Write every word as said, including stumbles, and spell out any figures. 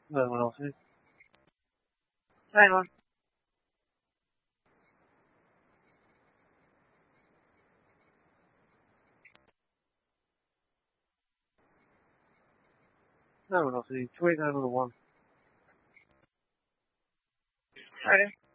问问老师。在吗？问问老师，ช่วยทางหนูว่าได้เลย